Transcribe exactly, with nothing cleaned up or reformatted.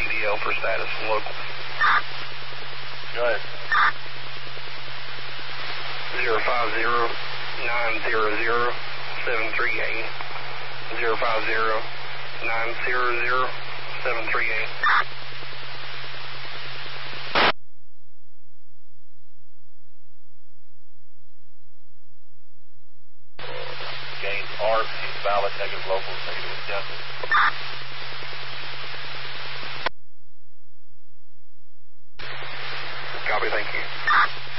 D L for status and local. Go ahead. Zero five zero nine zero zero seven three eight. Zero five zero nine zero zero seven three eight. Gains ARP, valid, negative local, negative adjustment. Copy, thank you.